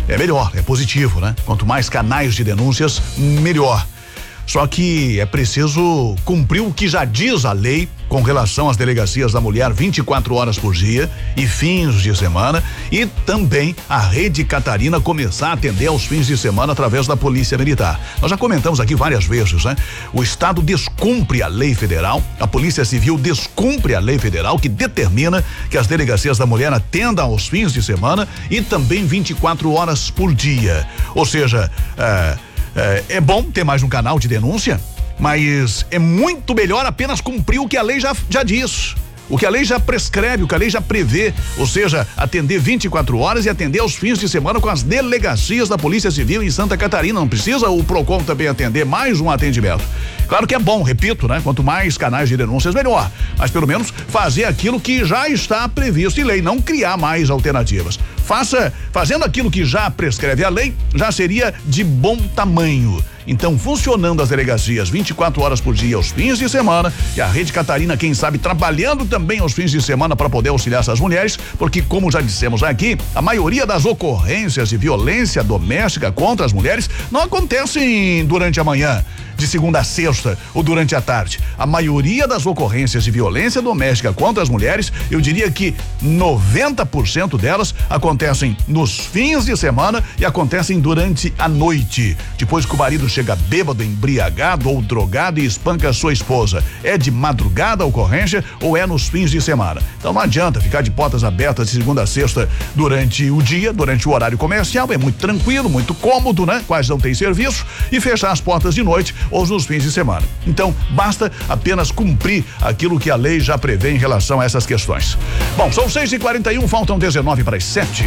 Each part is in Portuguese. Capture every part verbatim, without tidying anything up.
é melhor, é positivo, né? Quanto mais canais de denúncias, melhor. Só que é preciso cumprir o que já diz a lei com relação às delegacias da mulher vinte e quatro horas por dia e fins de semana, e também a Rede Catarina começar a atender aos fins de semana através da Polícia Militar. Nós já comentamos aqui várias vezes, né? O Estado descumpre a lei federal, a Polícia Civil descumpre a lei federal que determina que as delegacias da mulher atendam aos fins de semana e também vinte e quatro horas por dia. Ou seja, é, é, é bom ter mais um canal de denúncia, mas é muito melhor apenas cumprir o que a lei já, já diz. O que a lei já prescreve, o que a lei já prevê, ou seja, atender vinte e quatro horas e atender aos fins de semana com as delegacias da Polícia Civil em Santa Catarina. Não precisa o PROCON também atender mais um atendimento. Claro que é bom, repito, né? Quanto mais canais de denúncias, melhor. Mas pelo menos fazer aquilo que já está previsto em lei, não criar mais alternativas. Faça, fazendo aquilo que já prescreve a lei, já seria de bom tamanho. Então, funcionando as delegacias vinte e quatro horas por dia aos fins de semana, e a Rede Catarina, quem sabe, trabalhando também aos fins de semana para poder auxiliar essas mulheres, porque, como já dissemos aqui, a maioria das ocorrências de violência doméstica contra as mulheres não acontecem durante a manhã, de segunda a sexta ou durante a tarde. A maioria das ocorrências de violência doméstica contra as mulheres, eu diria que noventa por cento delas acontecem nos fins de semana e acontecem durante a noite, depois que o marido chega bêbado, embriagado ou drogado e espanca a sua esposa. É de madrugada a ocorrência ou é nos fins de semana. Então não adianta ficar de portas abertas de segunda a sexta durante o dia, durante o horário comercial, é muito tranquilo, muito cômodo, né? Quase não tem serviço, e fechar as portas de noite ou nos fins de semana. Então, basta apenas cumprir aquilo que a lei já prevê em relação a essas questões. Bom, são seis e quarenta e um, faltam dezenove para as sete.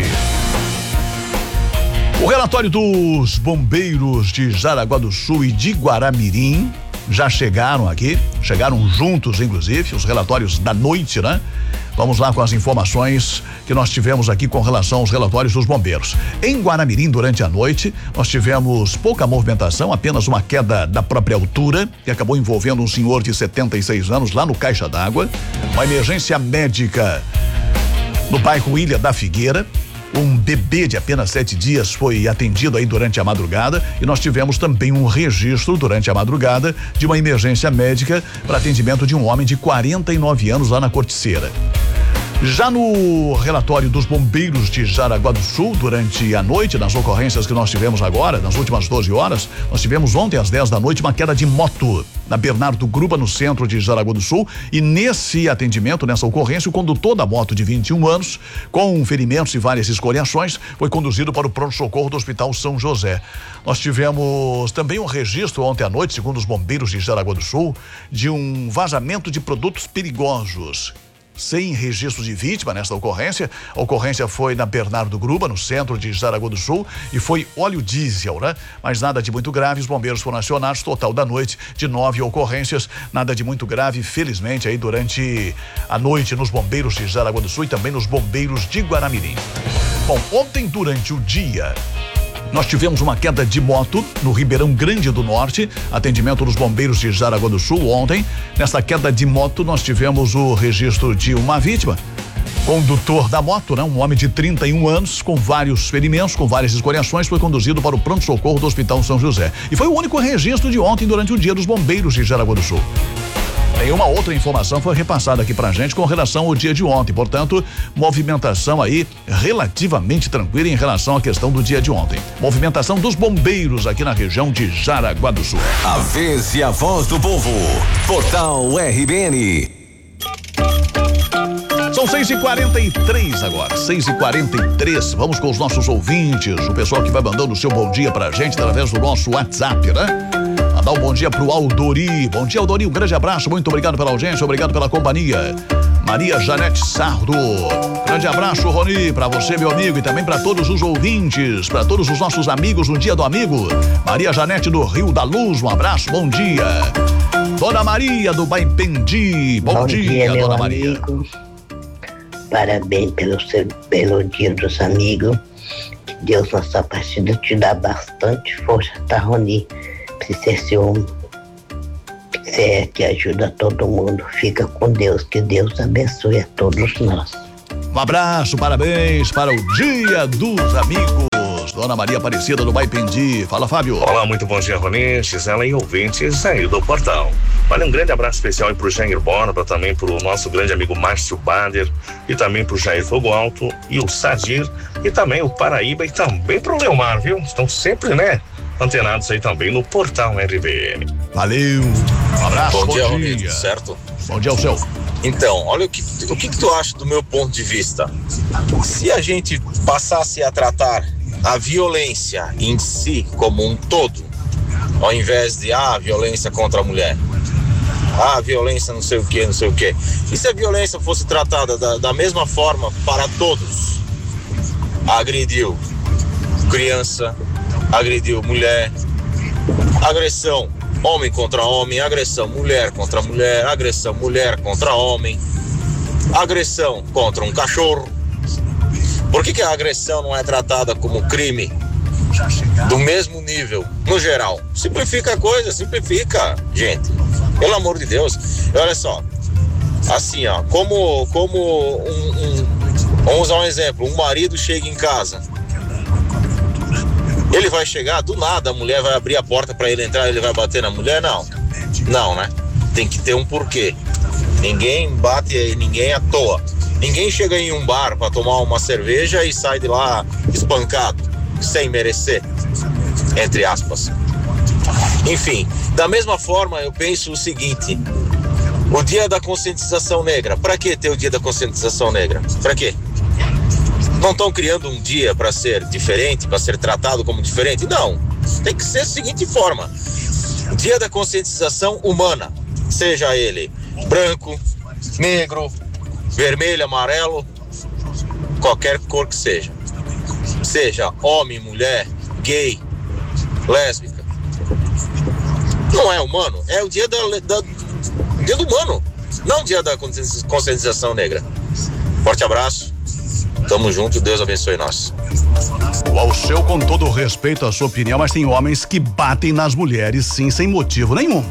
O relatório dos bombeiros de Jaraguá do Sul e de Guaramirim já chegaram aqui, chegaram juntos, inclusive, os relatórios da noite, né? Vamos lá com as informações que nós tivemos aqui com relação aos relatórios dos bombeiros. Em Guaramirim, durante a noite, nós tivemos pouca movimentação, apenas uma queda da própria altura, que acabou envolvendo um senhor de setenta e seis anos lá no Caixa d'Água. Uma emergência médica no bairro Ilha da Figueira. Um bebê de apenas sete dias foi atendido aí durante a madrugada, e nós tivemos também um registro durante a madrugada de uma emergência médica para atendimento de um homem de quarenta e nove anos lá na Corticeira. Já no relatório dos bombeiros de Jaraguá do Sul, durante a noite, nas ocorrências que nós tivemos agora, nas últimas doze horas, nós tivemos ontem às dez da noite uma queda de moto na Bernardo Gruba, no centro de Jaraguá do Sul, e nesse atendimento, nessa ocorrência, o condutor da moto de vinte e um anos, com ferimentos e várias escoriações, foi conduzido para o pronto-socorro do Hospital São José. Nós tivemos também um registro ontem à noite, segundo os bombeiros de Jaraguá do Sul, de um vazamento de produtos perigosos. Sem registro de vítima nesta ocorrência. A ocorrência foi na Bernardo Gruba, no centro de Jaraguá do Sul, e foi óleo diesel, né? Mas nada de muito grave, os bombeiros foram acionados, total da noite de nove ocorrências, nada de muito grave, felizmente, aí durante a noite nos bombeiros de Jaraguá do Sul e também nos bombeiros de Guaramirim. Bom, ontem durante o dia, nós tivemos uma queda de moto no Ribeirão Grande do Norte, atendimento dos bombeiros de Jaraguá do Sul ontem. Nessa queda de moto nós tivemos o registro de uma vítima, condutor da moto, né? Um homem de trinta e um anos com vários ferimentos, com várias escoriações, foi conduzido para o pronto-socorro do Hospital São José. E foi o único registro de ontem durante o dia dos bombeiros de Jaraguá do Sul. Nenhuma outra informação foi repassada aqui pra gente com relação ao dia de ontem, portanto, movimentação aí relativamente tranquila em relação à questão do dia de ontem. Movimentação dos bombeiros aqui na região de Jaraguá do Sul. A vez e a voz do povo. Portal R B N. São seis e quarenta e três agora, seis e quarenta e três. Vamos com os nossos ouvintes, o pessoal que vai mandando o seu bom dia pra gente através do nosso WhatsApp, né? Mandar um bom dia pro Aldori. Bom dia, Aldori, um grande abraço, muito obrigado pela audiência, obrigado pela companhia. Maria Janete Sardo, grande abraço, Roni, pra você, meu amigo, e também pra todos os ouvintes, pra todos os nossos amigos no Dia do Amigo. Maria Janete do Rio da Luz, um abraço, bom dia. Dona Maria do Baipendi, bom, bom dia, dia Dona Maria. Amigo. Parabéns pelo, seu, pelo Dia dos Amigos. Que Deus nessa partida te dá bastante força, tá, Roni? Você ser homem, você é que ajuda todo mundo. Fica com Deus, que Deus abençoe a todos nós. Um abraço, parabéns para o Dia dos Amigos. Dona Maria Aparecida do Baipendi. Fala, Fábio. Olá, muito bom dia, Rony, Gisela e ouvintes aí do portal. Olha, um grande abraço especial aí pro Jair Borba, também pro nosso grande amigo Márcio Bader, e também pro Jair Fogo Alto e o Sadir, e também o Paraíba, e também pro Leomar, viu? Estão sempre, né, antenados aí também no portal R B N. Valeu. Um abraço. Bom, bom dia, dia, Rony, certo? Bom dia ao seu. Então, olha o que, o que que tu acha do meu ponto de vista? Se a gente passasse a tratar a violência em si como um todo, ao invés de ah, violência contra a mulher, ah, violência não sei o que, não sei o que, e se a violência fosse tratada da, da mesma forma para todos, agrediu criança, agrediu mulher, agressão homem contra homem, agressão mulher contra mulher, agressão mulher contra homem, agressão contra um cachorro. Por que que a agressão não é tratada como crime do mesmo nível, no geral? Simplifica a coisa, simplifica, gente. Pelo amor de Deus. E olha só, assim, ó, como, como um, um, vamos usar um exemplo, um marido chega em casa, ele vai chegar, do nada a mulher vai abrir a porta para ele entrar, ele vai bater na mulher? Não, não, né? Tem que ter um porquê. Ninguém bate ninguém à toa. Ninguém chega em um bar para tomar uma cerveja e sai de lá espancado, sem merecer, entre aspas. Enfim, da mesma forma eu penso o seguinte: o dia da conscientização negra, para que ter o dia da conscientização negra? Para quê? Não estão criando um dia para ser diferente, para ser tratado como diferente? Não, tem que ser da seguinte forma: dia da conscientização humana, seja ele branco, negro, vermelho, amarelo, qualquer cor que seja, seja homem, mulher, gay, lésbica, não é humano, é o dia da, da dia do humano, não o dia da conscientização negra. Forte abraço, tamo junto, Deus abençoe nós. Ao seu, com todo o respeito à sua opinião, mas tem homens que batem nas mulheres sim, sem motivo nenhum.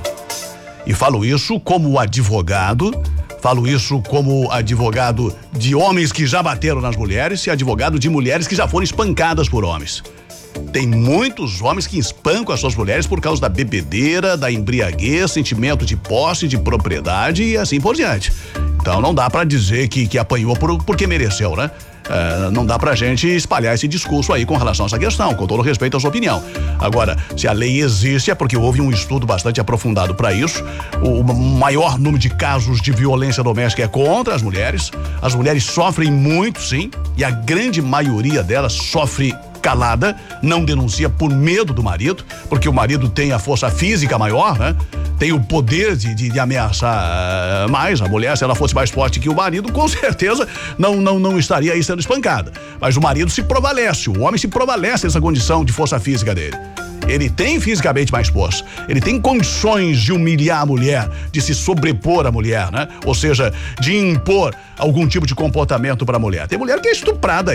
E falo isso como advogado, falo isso como advogado de homens que já bateram nas mulheres e advogado de mulheres que já foram espancadas por homens. Tem muitos homens que espancam as suas mulheres por causa da bebedeira, da embriaguez, sentimento de posse, de propriedade e assim por diante. Então não dá pra dizer que, que apanhou por, porque mereceu, né? Uh, não dá pra gente espalhar esse discurso aí com relação a essa questão, com todo respeito à sua opinião. Agora, se a lei existe é porque houve um estudo bastante aprofundado para isso. O maior número de casos de violência doméstica é contra as mulheres. As mulheres sofrem muito, sim, e a grande maioria delas sofre calada, não denuncia por medo do marido, porque o marido tem a força física maior, né? Tem o poder de, de, de ameaçar uh, mais a mulher. Se ela fosse mais forte que o marido, com certeza não, não, não estaria aí sendo espancada. Mas o marido se prevalece, o homem se prevalece nessa condição de força física dele. Ele tem fisicamente mais força, ele tem condições de humilhar a mulher, de se sobrepor à mulher, né? Ou seja, de impor algum tipo de comportamento para a mulher. Tem mulher que é estuprada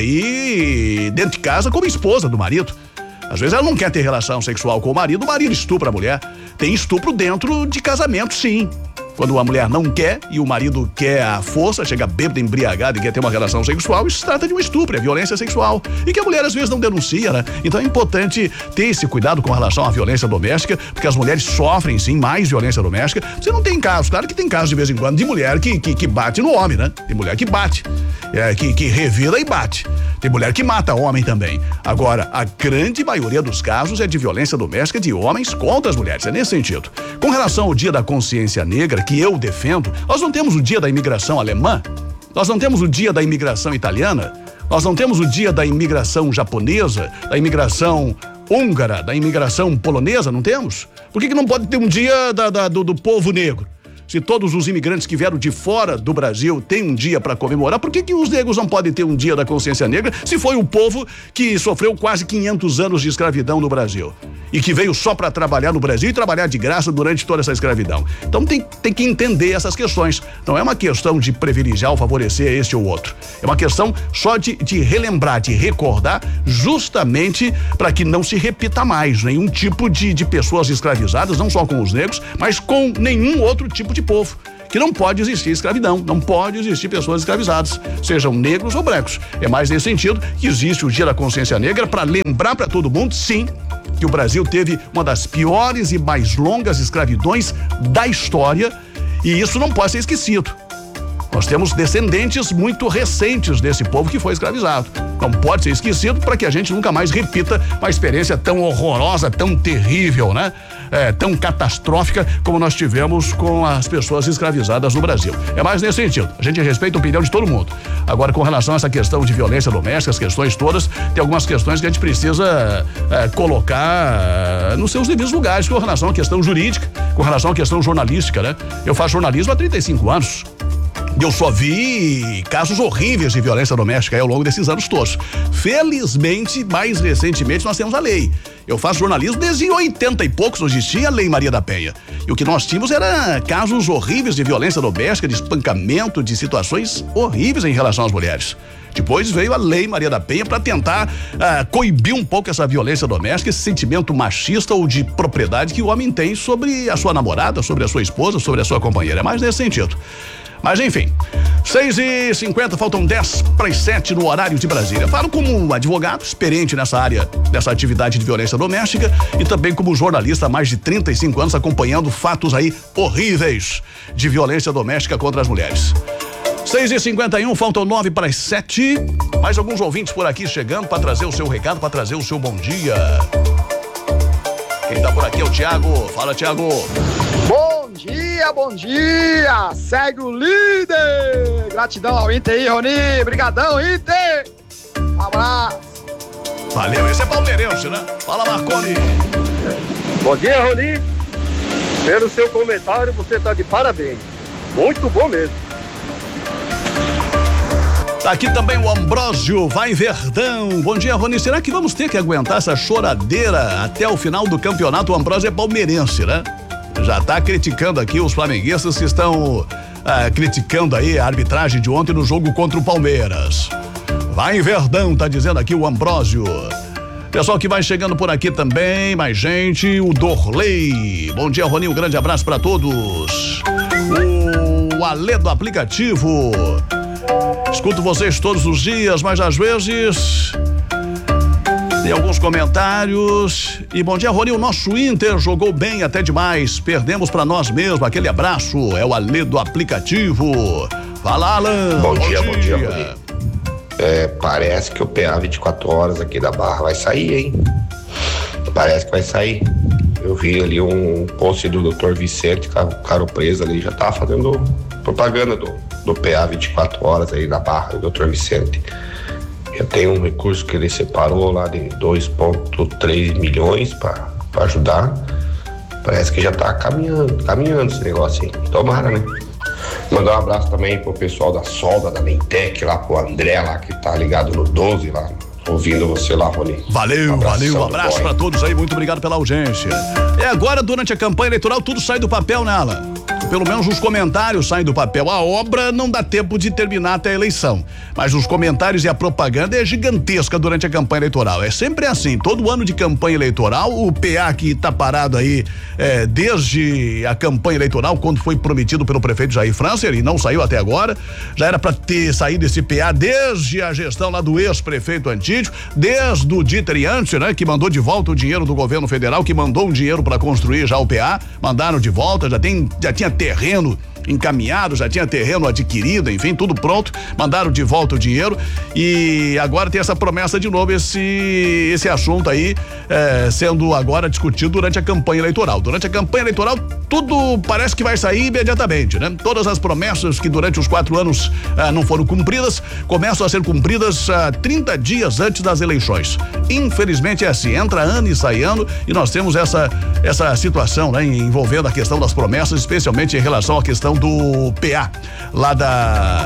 aí dentro de casa como esposa do marido. Às vezes ela não quer ter relação sexual com o marido, o marido estupra a mulher. Tem estupro dentro de casamento, sim. Quando a mulher não quer e o marido quer a força, chega bêbado, embriagado e quer ter uma relação sexual, isso se trata de um estupro, é violência sexual. E que a mulher às vezes não denuncia, né? Então é importante ter esse cuidado com relação à violência doméstica, porque as mulheres sofrem sim mais violência doméstica. Você não tem casos, claro que tem casos de vez em quando de mulher que, que, que bate no homem, né? Tem mulher que bate, é, que, que revira e bate. Tem mulher que mata homem também. Agora, a grande maioria dos casos é de violência doméstica de homens contra as mulheres, é nesse sentido. Com relação ao Dia da Consciência Negra, que eu defendo, nós não temos o Dia da Imigração Alemã, nós não temos o Dia da Imigração Italiana, nós não temos o Dia da Imigração Japonesa, da Imigração Húngara, da Imigração Polonesa, não temos? Por que que não pode ter um Dia da, da, do, do povo negro? Se todos os imigrantes que vieram de fora do Brasil têm um dia para comemorar, por que que os negros não podem ter um Dia da Consciência Negra se foi o povo que sofreu quase quinhentos anos de escravidão no Brasil e que veio só para trabalhar no Brasil e trabalhar de graça durante toda essa escravidão? Então tem, tem que entender essas questões. Não é uma questão de privilegiar ou favorecer este ou outro. É uma questão só de, de relembrar, de recordar, justamente para que não se repita mais nenhum tipo de, de pessoas escravizadas, não só com os negros, mas com nenhum outro tipo de povo que não pode existir escravidão, não pode existir pessoas escravizadas, sejam negros ou brancos. É mais nesse sentido que existe o Dia da Consciência Negra, para lembrar para todo mundo, sim, que o Brasil teve uma das piores e mais longas escravidões da história, e isso não pode ser esquecido. Nós temos descendentes muito recentes desse povo que foi escravizado. Não pode ser esquecido para que a gente nunca mais repita uma experiência tão horrorosa, tão terrível, né? É, tão catastrófica como nós tivemos com as pessoas escravizadas no Brasil. É mais nesse sentido. A gente respeita a opinião de todo mundo. Agora, com relação a essa questão de violência doméstica, as questões todas, tem algumas questões que a gente precisa é, colocar nos seus devidos lugares, com relação à questão jurídica, com relação à questão jornalística, né? Eu faço jornalismo há trinta e cinco anos. Eu só vi casos horríveis de violência doméstica aí ao longo desses anos todos. Felizmente, mais recentemente, nós temos a lei. Eu faço jornalismo desde oitenta e poucos, não existia a Lei Maria da Penha. E o que nós tínhamos era casos horríveis de violência doméstica, de espancamento, de situações horríveis em relação às mulheres. Depois veio a Lei Maria da Penha para tentar ah, coibir um pouco essa violência doméstica, esse sentimento machista ou de propriedade que o homem tem sobre a sua namorada, sobre a sua esposa, sobre a sua companheira. É mais nesse sentido. Mas enfim, seis e cinquenta, faltam dez para as sete no horário de Brasília. Falo como um advogado experiente nessa área, dessa atividade de violência doméstica, e também como jornalista há mais de trinta e cinco anos acompanhando fatos aí horríveis de violência doméstica contra as mulheres. seis e cinquenta e um, faltam nove para as sete. Mais alguns ouvintes por aqui chegando para trazer o seu recado, para trazer o seu bom dia. Quem tá por aqui é o Tiago. Fala, Tiago. Bom dia, bom dia! Segue o líder! Gratidão ao Inter aí, Roni! Brigadão, Inter! Um abraço! Valeu, esse é palmeirense, né? Fala, Marconi! Bom dia, Roni! Pelo seu comentário, você tá de parabéns! Muito bom mesmo! Tá aqui também o Ambrósio, vai Verdão. Bom dia, Rony. Será que vamos ter que aguentar essa choradeira até o final do campeonato? O Ambrósio é palmeirense, né? Já tá criticando aqui os flamenguistas que estão ah, criticando aí a arbitragem de ontem no jogo contra o Palmeiras. Vai Verdão, tá dizendo aqui o Ambrósio. Pessoal que vai chegando por aqui também, mais gente, o Dorley. Bom dia, Rony, um grande abraço pra todos. O Alê do aplicativo. Escuto vocês todos os dias, mas às vezes tem alguns comentários. E bom dia, Rony, o nosso Inter jogou bem até demais, perdemos pra nós mesmos, aquele abraço, é o Alê do aplicativo. Fala, Alan. Bom, bom dia, dia, bom dia, Rony. É, parece que o P A vinte e quatro horas aqui da Barra vai sair, hein? Parece que vai sair. Eu vi ali um post do doutor Vicente, Caro Preso ali, já tava fazendo propaganda do do P A vinte e quatro horas aí na Barra, o doutor Vicente. Já tem um recurso que ele separou lá de dois vírgula três milhões para ajudar. Parece que já tá caminhando, caminhando esse negócio aí. Tomara, né? Mandar um abraço também pro pessoal da Solda, da Mentec, lá pro André lá, que tá ligado no doze lá, ouvindo você lá, Rony. Valeu, um valeu, um abraço pra todos aí, muito obrigado pela audiência. É agora, durante a campanha eleitoral, tudo sai do papel nela. Pelo menos os comentários saem do papel. A obra não dá tempo de terminar até a eleição, mas os comentários e a propaganda é gigantesca durante a campanha eleitoral. É sempre assim, todo ano de campanha eleitoral, o P A que tá parado aí é, desde a campanha eleitoral, quando foi prometido pelo prefeito Jair Francer e não saiu até agora, já era para ter saído esse P A desde a gestão lá do ex-prefeito Antídio, desde o Dieter Janssen, né, que mandou de volta o dinheiro do governo federal, que mandou um dinheiro para construir já o P A, mandaram de volta, já tem, já tinha terreno encaminhado, já tinha terreno adquirido, enfim, tudo pronto, mandaram de volta o dinheiro e agora tem essa promessa de novo, esse esse assunto aí é, sendo agora discutido durante a campanha eleitoral. Durante a campanha eleitoral tudo parece que vai sair imediatamente, né? Todas as promessas que durante os quatro anos ah, não foram cumpridas, começam a ser cumpridas ah, trinta dias antes das eleições. Infelizmente é assim, entra ano e sai ano e nós temos essa essa situação, né, envolvendo a questão das promessas, especialmente em relação à questão do P A, lá da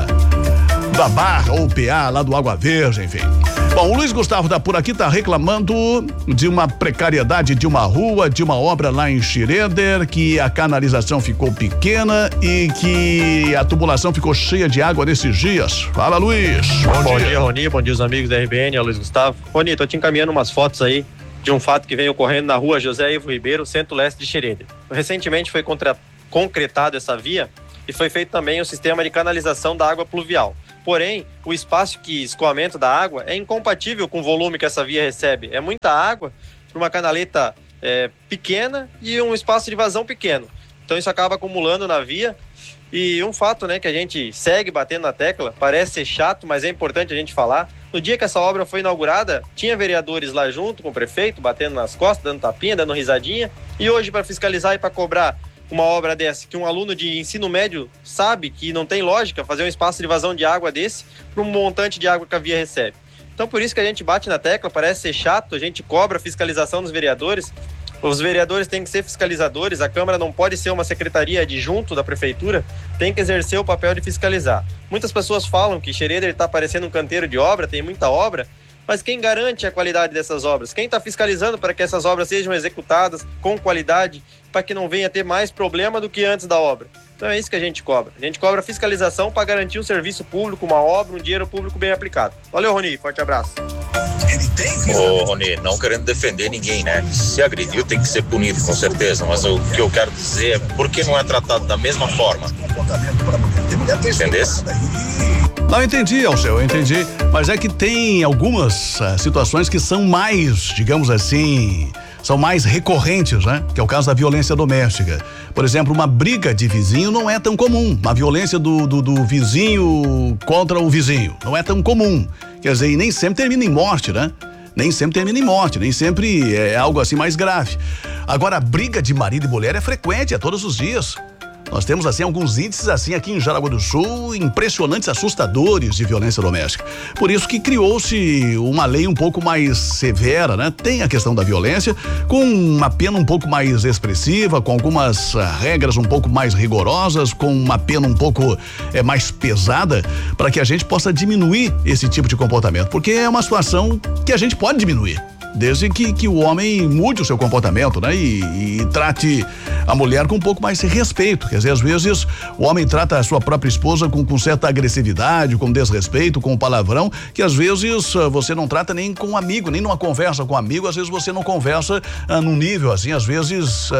da Barra, ou P A, lá do Água Verde, enfim. Bom, o Luiz Gustavo tá por aqui, tá reclamando de uma precariedade de uma rua, de uma obra lá em Schroeder, que a canalização ficou pequena e que a tubulação ficou cheia de água nesses dias. Fala, Luiz. Bom, bom dia. dia, Rony, bom dia os amigos da R B N, é o Luiz Gustavo. Rony, tô te encaminhando umas fotos aí de um fato que vem ocorrendo na rua José Ivo Ribeiro, centro-leste de Schroeder. Recentemente foi contra concretado essa via e foi feito também o sistema de canalização da água pluvial. Porém, o espaço de escoamento da água é incompatível com o volume que essa via recebe. É muita água para uma canaleta é, pequena e um espaço de vazão pequeno. Então isso acaba acumulando na via. E um fato, né, que a gente segue batendo na tecla, parece ser chato, mas é importante a gente falar. No dia que essa obra foi inaugurada, tinha vereadores lá junto com o prefeito, batendo nas costas, dando tapinha, dando risadinha. E hoje, para fiscalizar e para cobrar uma obra dessa, que um aluno de ensino médio sabe que não tem lógica fazer um espaço de vazão de água desse para um montante de água que a via recebe. Então por isso que a gente bate na tecla, parece ser chato, a gente cobra a fiscalização dos vereadores. Os vereadores têm que ser fiscalizadores, a Câmara não pode ser uma secretaria adjunto da Prefeitura, tem que exercer o papel de fiscalizar. Muitas pessoas falam que Xereder está parecendo um canteiro de obra, tem muita obra, mas quem garante a qualidade dessas obras? Quem está fiscalizando para que essas obras sejam executadas com qualidade, para que não venha ter mais problema do que antes da obra? Então é isso que a gente cobra. A gente cobra fiscalização para garantir um serviço público, uma obra, um dinheiro público bem aplicado. Valeu, Roni, forte abraço. Ô, Rony, não querendo defender ninguém, né? Se agrediu tem que ser punido, com certeza, mas o que eu quero dizer é por que não é tratado da mesma forma? Entendesse? Não, eu entendi, Alceu, eu entendi, mas é que tem algumas uh, situações que são mais, digamos assim, são mais recorrentes, né? Que é o caso da violência doméstica. Por exemplo, uma briga de vizinho não é tão comum, uma violência do, do, do vizinho contra o vizinho, não é tão comum. Quer dizer, e nem sempre termina em morte, né? Nem sempre termina em morte, nem sempre é algo assim mais grave. Agora, a briga de marido e mulher é frequente, é todos os dias. Nós temos, assim, alguns índices, assim, aqui em Jaraguá do Sul, impressionantes, assustadores de violência doméstica. Por isso que criou-se uma lei um pouco mais severa, né? Tem a questão da violência, com uma pena um pouco mais expressiva, com algumas uh, regras um pouco mais rigorosas, com uma pena um pouco é, mais pesada, para que a gente possa diminuir esse tipo de comportamento. Porque é uma situação que a gente pode diminuir. Desde que, que o homem mude o seu comportamento, né? E, e trate a mulher com um pouco mais de respeito. Quer dizer, às vezes o homem trata a sua própria esposa com, com certa agressividade, com desrespeito, com palavrão, que às vezes uh, você não trata nem com um amigo, nem numa conversa com um amigo, às vezes você não conversa uh, num nível assim, às vezes uh,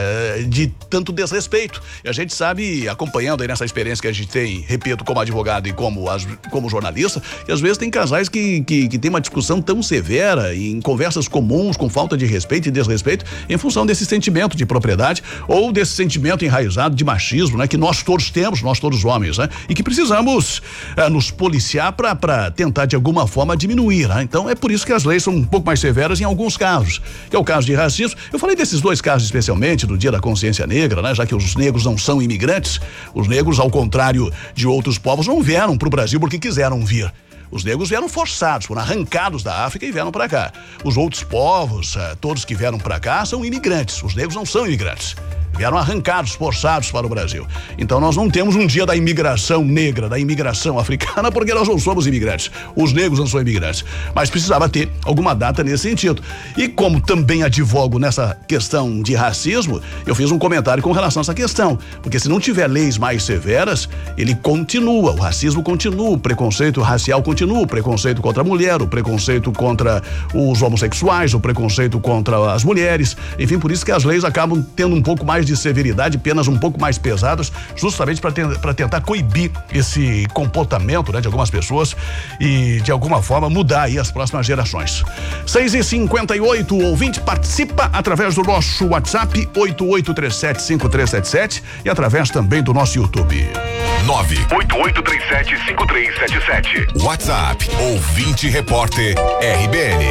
de tanto desrespeito. E a gente sabe, acompanhando aí nessa experiência que a gente tem, repito, como advogado e como, as, como jornalista, que às vezes tem casais que, que, que tem uma discussão tão severa em conversa conversas comuns, com falta de respeito e desrespeito, em função desse sentimento de propriedade ou desse sentimento enraizado de machismo, né? Que nós todos temos, nós todos homens, né? E que precisamos eh, nos policiar para tentar de alguma forma diminuir, né? Então é por isso que as leis são um pouco mais severas em alguns casos, que é o caso de racismo. Eu falei desses dois casos especialmente no Dia da Consciência Negra, né? Já que os negros não são imigrantes, os negros, ao contrário de outros povos, não vieram para o Brasil porque quiseram vir. Os negros vieram forçados, foram arrancados da África e vieram para cá. Os outros povos, todos que vieram para cá, são imigrantes. Os negros não são imigrantes. Vieram arrancados, forçados para o Brasil. Então nós não temos um dia da imigração negra, da imigração africana, porque nós não somos imigrantes. Os negros não são imigrantes. Mas precisava ter alguma data nesse sentido. E como também advogo nessa questão de racismo, eu fiz um comentário com relação a essa questão. Porque se não tiver leis mais severas, ele continua, o racismo continua, o preconceito racial continua, o preconceito contra a mulher, o preconceito contra os homossexuais, o preconceito contra as mulheres. Enfim, por isso que as leis acabam tendo um pouco mais de severidade, penas um pouco mais pesadas, justamente para te, para tentar coibir esse comportamento, né, de algumas pessoas e de alguma forma mudar aí as próximas gerações. seis e cinquenta e oito, o ouvinte participa através do nosso WhatsApp oito oito três sete cinco três sete sete e através também do nosso YouTube. nove oito oito três sete cinco três sete sete. WhatsApp ouvinte repórter R B N.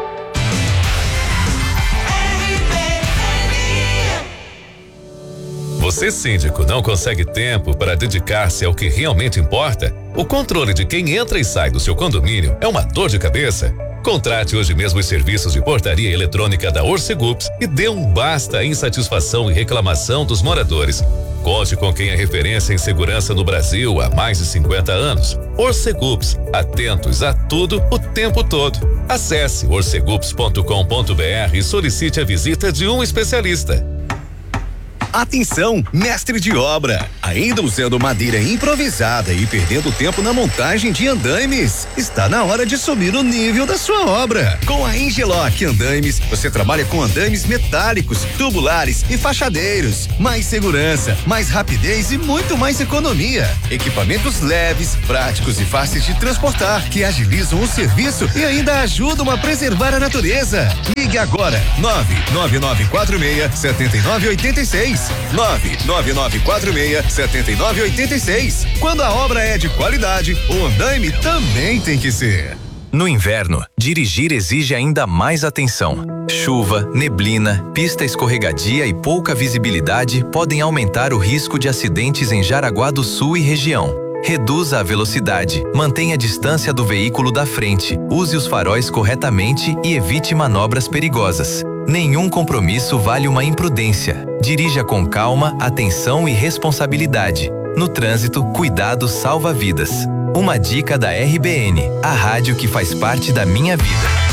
Você, síndico, não consegue tempo para dedicar-se ao que realmente importa? O controle de quem entra e sai do seu condomínio é uma dor de cabeça? Contrate hoje mesmo os serviços de portaria eletrônica da Orcegups e dê um basta à insatisfação e reclamação dos moradores. Conte com quem é referência em segurança no Brasil há mais de cinquenta anos. Orcegups, atentos a tudo o tempo todo. Acesse orcegups ponto com ponto br e solicite a visita de um especialista. Atenção, mestre de obra, ainda usando madeira improvisada e perdendo tempo na montagem de andaimes? Está na hora de subir o nível da sua obra. Com a Engeloc Andaimes, você trabalha com andaimes metálicos, tubulares e fachadeiros. Mais segurança, mais rapidez e muito mais economia. Equipamentos leves, práticos e fáceis de transportar, que agilizam o serviço e ainda ajudam a preservar a natureza. Ligue agora, nove nove nove quatro seis sete nove oito seis. nove nove nove quatro seis sete nove oito seis. Quando a obra é de qualidade, o andaime também tem que ser. No inverno, dirigir exige ainda mais atenção. Chuva, neblina, pista escorregadia e pouca visibilidade podem aumentar o risco de acidentes em Jaraguá do Sul e região. Reduza a velocidade, mantenha a distância do veículo da frente, use os faróis corretamente e evite manobras perigosas. Nenhum compromisso vale uma imprudência. Dirija com calma, atenção e responsabilidade. No trânsito, cuidado salva vidas. Uma dica da R B N, a rádio que faz parte da minha vida.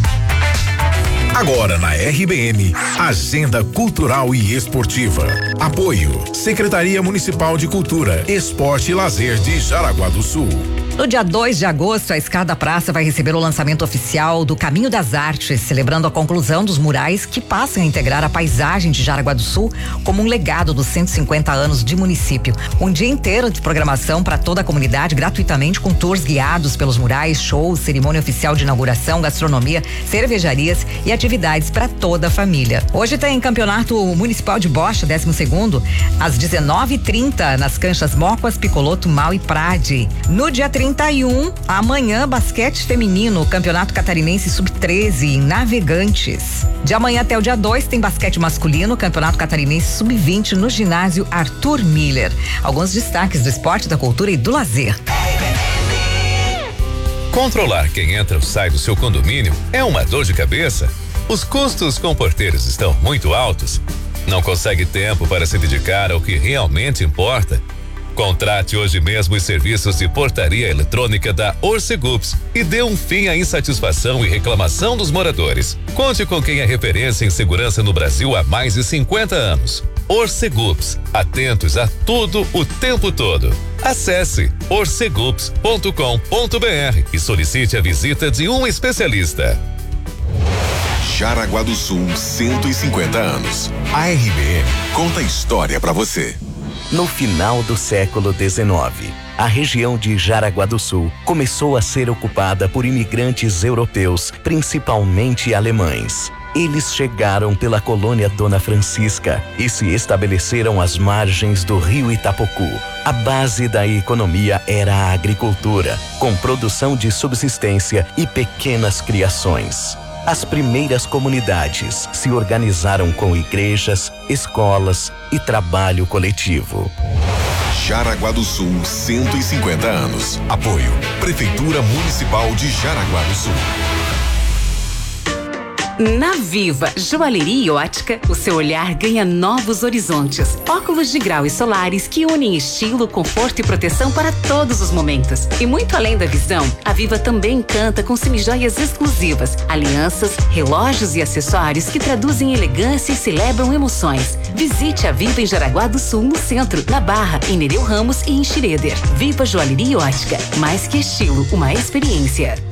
Agora na R B N, Agenda Cultural e Esportiva. Apoio, Secretaria Municipal de Cultura, Esporte e Lazer de Jaraguá do Sul. No dia dois de agosto, a Escada Praça vai receber o lançamento oficial do Caminho das Artes, celebrando a conclusão dos murais que passam a integrar a paisagem de Jaraguá do Sul como um legado dos cento e cinquenta anos de município. Um dia inteiro de programação para toda a comunidade, gratuitamente, com tours guiados pelos murais, shows, cerimônia oficial de inauguração, gastronomia, cervejarias e atividades para toda a família. Hoje tem Campeonato Municipal de Bocha, décimo segundo, às dezenove e trinta, nas canchas Mócoas, Picoloto, Mal e Prade. No dia trinta e um, amanhã, basquete feminino, Campeonato Catarinense sub treze em Navegantes. De amanhã até o dia dois tem basquete masculino, Campeonato Catarinense sub vinte no ginásio Arthur Miller. Alguns destaques do esporte, da cultura e do lazer. Controlar quem entra ou sai do seu condomínio é uma dor de cabeça. Os custos com porteiros estão muito altos. Não consegue tempo para se dedicar ao que realmente importa? Contrate hoje mesmo os serviços de portaria eletrônica da Orcegups e dê um fim à insatisfação e reclamação dos moradores. Conte com quem é referência em segurança no Brasil há mais de cinquenta anos. Orcegups, atentos a tudo o tempo todo. Acesse orcegups ponto com ponto br e solicite a visita de um especialista. Jaraguá do Sul, cento e cinquenta anos. A R B N conta a história pra você. No final do século dezenove, a região de Jaraguá do Sul começou a ser ocupada por imigrantes europeus, principalmente alemães. Eles chegaram pela colônia Dona Francisca e se estabeleceram às margens do rio Itapocu. A base da economia era a agricultura, com produção de subsistência e pequenas criações. As primeiras comunidades se organizaram com igrejas, escolas e trabalho coletivo. Jaraguá do Sul, cento e cinquenta anos. Apoio, Prefeitura Municipal de Jaraguá do Sul. Na Viva Joalheria e Ótica, o seu olhar ganha novos horizontes. Óculos de grau e solares que unem estilo, conforto e proteção para todos os momentos. E muito além da visão, a Viva também encanta com semijoias exclusivas, alianças, relógios e acessórios que traduzem elegância e celebram emoções. Visite a Viva em Jaraguá do Sul, no centro, na Barra, em Nereu Ramos e em Schroeder. Viva Joalheria e Ótica, mais que estilo, uma experiência.